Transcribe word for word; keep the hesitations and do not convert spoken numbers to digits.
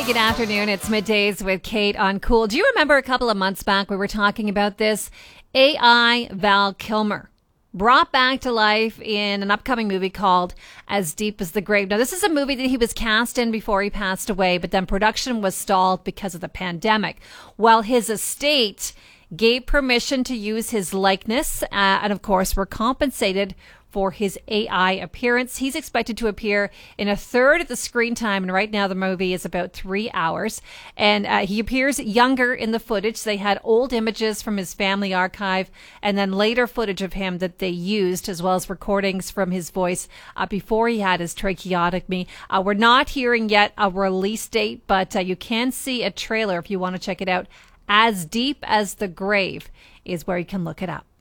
Hey, good afternoon. It's Middays with Kate on Cool. Do you remember a couple of months back we were talking about this? A I Val Kilmer brought back to life in an upcoming movie called As Deep as the Grave. Now, this is a movie that he was cast in before he passed away, but then production was stalled because of the pandemic. While his estate gave permission to use his likeness, uh, and of course were compensated for his A I appearance. He's expected to appear in a third of the screen time, and right now the movie is about three hours. And uh, he appears younger in the footage. They had old images from his family archive, and then later footage of him that they used, as well as recordings from his voice uh, before he had his tracheotomy. Uh, we're not hearing yet a release date, but uh, you can see a trailer if you want to check it out. As Deep as the Grave is where you can look it up.